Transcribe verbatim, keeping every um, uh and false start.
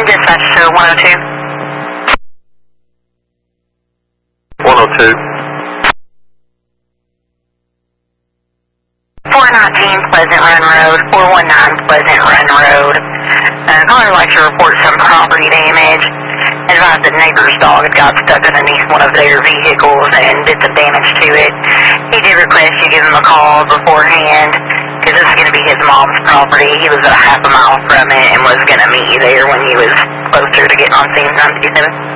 Dispatch to one oh two. one oh two. four nineteen Pleasant Run Road, four one nine Pleasant Run Road. Uh, caller would like to report some property damage. Advised the neighbor's dog got stuck underneath one of their vehicles and did some damage to it. He did request you give him a call beforehand, because this is going to be his mom's property. He was a half a mile from it and was going to meet you there when he was closer to getting on scene. nine fifty-seven.